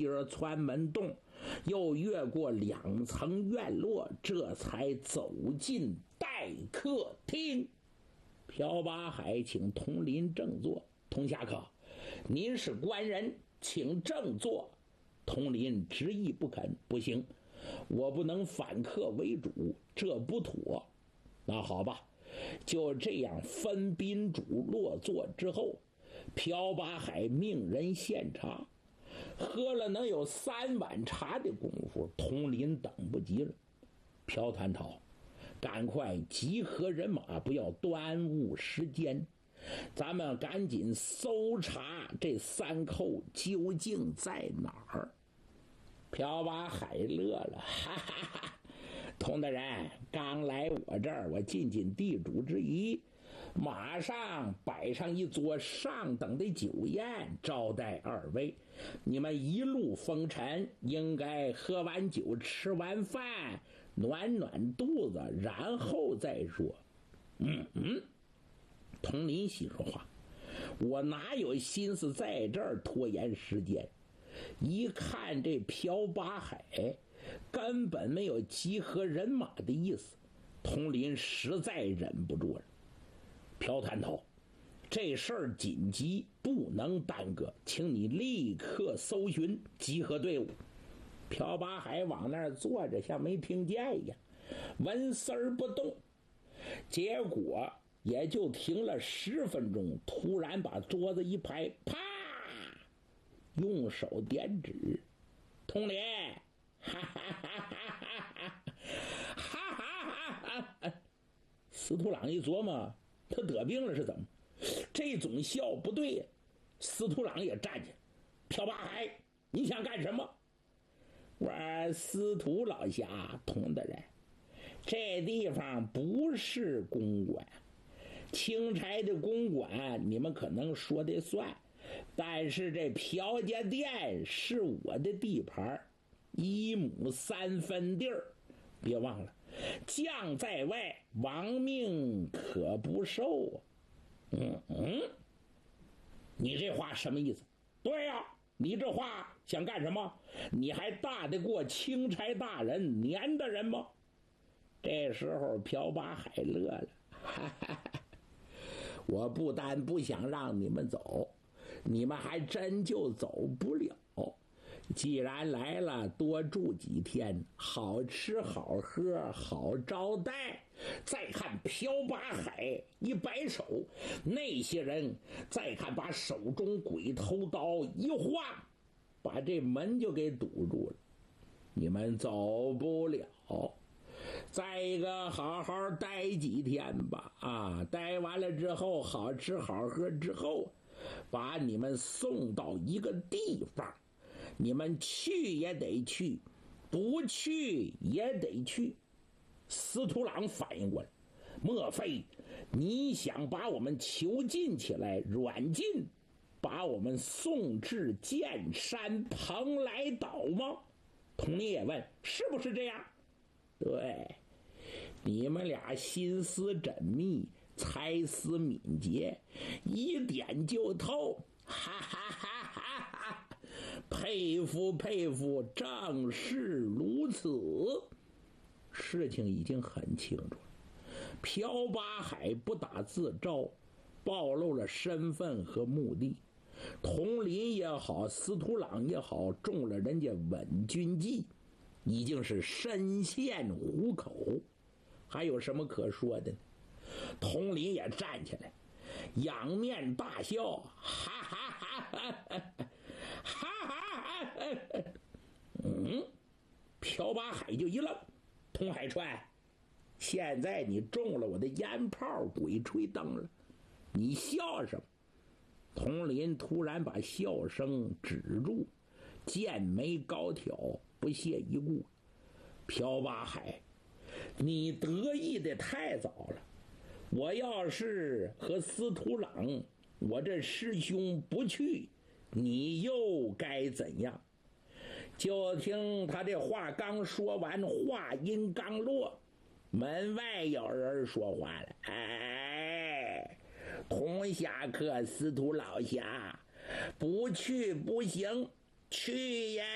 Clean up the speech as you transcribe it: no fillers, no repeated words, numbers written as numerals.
儿穿门洞，又越过2层院落，这才走进待客厅。朴八海请佟林正坐。佟侠客，您是官人，请正坐。佟林执意不肯。不行，我不能反客为主，这不妥。那好吧，就这样分宾主落座之后，朴八海命人献茶，喝了能有3碗茶的功夫，佟林等不及了。朴探讨，赶快集合人马，不要耽误时间，咱们赶紧搜查这3寇究竟在哪儿。朴八海乐了，哈哈哈！佟大人刚来我这儿，我尽尽地主之谊，马上摆上一桌上等的酒宴招待2位。你们一路风尘，应该喝完酒吃完饭暖暖肚子，然后再说。佟林喜说话，我哪有心思在这儿拖延时间？一看这朴八海根本没有集合人马的意思，佟林实在忍不住了。朴探头，这事儿紧急，不能耽搁，请你立刻搜寻，集合队伍。朴八海往那儿坐着，像没听见一样，纹丝儿不动。结果也就停了10分钟，突然把桌子一拍，啪，用手点指。佟林，哈哈哈哈哈哈哈哈！司徒朗一琢磨，他得病了是怎么？这种笑不对呀。司徒朗也站起来，朴八海，你想干什么？我说司徒老侠，佟大人，这地方不是公馆，钦差的公馆你们可能说的算，但是这朴家店是我的地盘，1亩3分地儿，别忘了，将在外，亡命可不受啊。你这话什么意思？对呀，你这话想干什么？你还大得过钦差大人年的人吗？这时候朴八海乐了，哈哈哈，我不但不想让你们走，你们还真就走不了。既然来了，多住几天，好吃好喝好招待。再看朴八海一摆手，那些人再看把手中鬼头刀一晃，把这门就给堵住了，你们走不了。再一个好好待几天吧，待完了之后好吃好喝之后，把你们送到一个地方，你们去也得去，不去也得去。司徒朗反应过来，莫非你想把我们囚禁起来，软禁，把我们送至剑山蓬莱岛吗？佟林也问，是不是这样？对，你们俩心思缜密，才思敏捷，一点就透，哈哈哈哈哈！佩服佩服，正是如此。事情已经很清楚了，朴八海不打自招，暴露了身份和目的。佟林也好，司徒朗也好，中了人家稳军计，已经是身陷虎口，还有什么可说的呢？佟林也站起来，仰面大笑，哈哈哈哈哈哈！朴八海就一愣，佟海川，现在你中了我的烟炮鬼吹灯了，你笑什么？佟林突然把笑声止住，剑眉高挑，不屑一顾。朴八海，你得意的太早了，我要是和司徒朗，我这师兄不去，你又该怎样？就听他这话刚说完，话音刚落，门外有人说话了，佟侠客，司徒老侠，不去不行，去也